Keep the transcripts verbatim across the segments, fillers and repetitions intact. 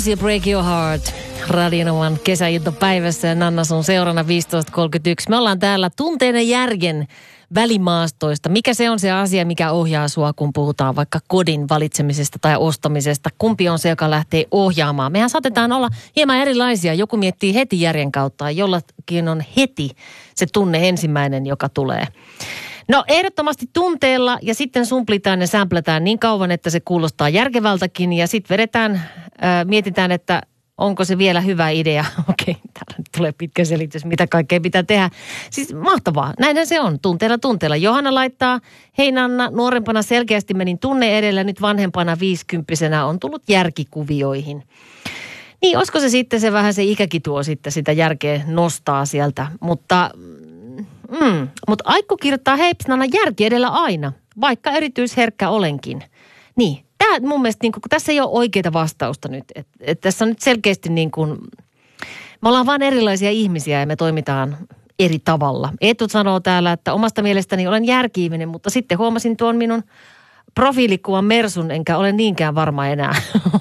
Rose ja Break Your Heart. Radionovan kesäiltapäivässä ja Nanna sun seurana viisitoista kolmekymmentäyksi. Me ollaan täällä tunteiden järjen välimaastoista. Mikä se on se asia, mikä ohjaa sua, kun puhutaan vaikka kodin valitsemisesta tai ostamisesta? Kumpi on se, joka lähtee ohjaamaan? Mehän saatetaan olla hieman erilaisia. Joku miettii heti järjen kautta, jollakin on heti se tunne ensimmäinen, joka tulee. No ehdottomasti tunteella ja sitten sumplitaan ja sämplätään niin kauan, että se kuulostaa järkevältäkin ja sitten vedetään, ää, mietitään, että onko se vielä hyvä idea. Okei, täällä nyt tulee pitkä selitys, mitä kaikkea pitää tehdä. Siis mahtavaa, näinhän se on, tunteella tunteella. Johanna laittaa, hei Nanna, nuorempana selkeästi menin tunne edellä, nyt vanhempana viisikymppisenä on tullut järkikuvioihin. Niin, olisiko se sitten se vähän se ikäkin tuo sitten sitä järkeä nostaa sieltä, mutta... Mm, mutta Aikku kirjoittaa, hei Nanna, järki edellä aina, vaikka erityisherkkä olenkin. Niin, tämä mun mielestä, niin kun tässä ei ole oikeaa vastausta nyt. Et, et tässä on nyt selkeästi niin kuin, me ollaan vaan erilaisia ihmisiä ja me toimitaan eri tavalla. Eetu sanoo täällä, että omasta mielestäni olen järki-ihminen, mutta sitten huomasin tuon minun profiilikuvan Mersun, enkä ole niinkään varma enää.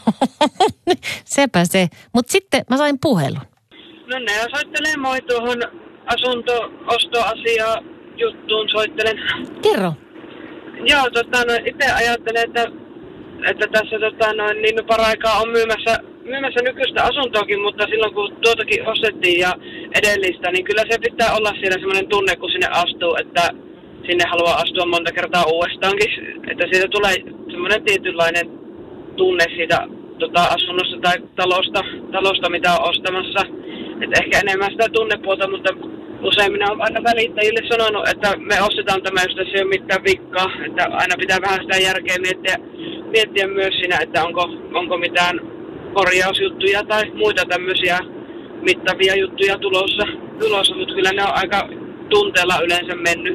Sepä se. Mutta sitten mä sain puhelun. No ne soittelee moi tuohon asunto-ostoasiaa juttuun soittelen. Kerro. Joo, tota, no, itse ajattelen, että, että tässä tota, no, niin paraikaa on myymässä, myymässä nykyistä asuntoakin, mutta silloin kun tuotakin ostettiin ja edellistä, niin kyllä se pitää olla siellä semmoinen tunne, kun sinne astuu, että sinne haluaa astua monta kertaa uudestaankin. Että siitä tulee semmoinen tietynlainen tunne siitä tota, asunnosta tai talosta, talosta, mitä on ostamassa. Että ehkä enemmän sitä tunnepuolta, mutta usein minä olen aina välittäjille sanonut, että me ostetaan tämä, jos tässä ei ole mitään vikkaa. Että aina pitää vähän sitä järkeä miettiä, miettiä myös siinä, että onko, onko mitään korjausjuttuja tai muita tämmöisiä mittavia juttuja tulossa. tulossa. Mutta kyllä ne on aika tunteella yleensä mennyt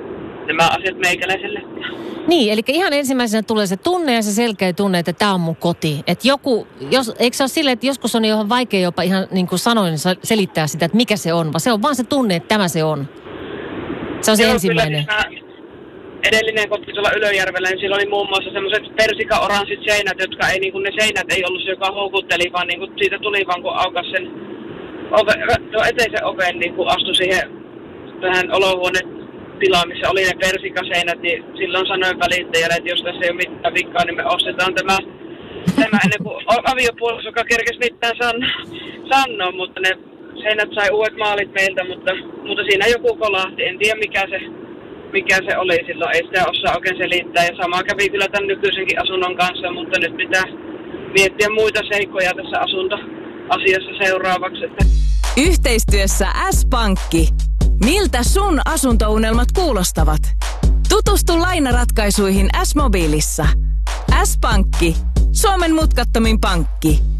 nämä asiat meikäläiselle. Niin, eli ihan ensimmäisenä tulee se tunne ja se selkeä tunne, että tämä on mun koti. Että joku, jos, eikö se ole silleen, että joskus on ihan vaikea jopa ihan niin kuin sanoin selittää sitä, että mikä se on, vaan se on vaan se tunne, että tämä se on. Se on se Joo, ensimmäinen. Kyllä, edellinen koti tuolla Ylöjärvellä, niin siellä oli muun muassa semmoiset persika-oranssit seinät, jotka ei, niin kuin ne seinät ei ollut se, joka houkutteli, vaan niin kuin siitä tuli vaan, kun aukas sen ove, tuo eteisen oven, niin kun astui siihen tähän olohuoneen tilaa, missä oli ne persikaseinät, niin silloin sanoin välittäjälle, että jos tässä ei ole mitään vikkaa, niin me ostetaan tämä, tämä ennen kuin aviopuolis, joka kerkesi mitään sanoa, sanoa, mutta ne seinät sai uudet maalit meiltä, mutta, mutta siinä joku kolahti. En tiedä mikä se, mikä se oli silloin, ei sitä osaa oikein selittää. Ja sama kävi kyllä tämän nykyisenkin asunnon kanssa, mutta nyt pitää miettiä muita seikkoja tässä asuntoasiassa seuraavaksi. Että... Yhteistyössä S-Pankki. Miltä sun asuntounelmat kuulostavat? Tutustu lainaratkaisuihin S-Mobiilissa. S-Pankki. Suomen mutkattomin pankki.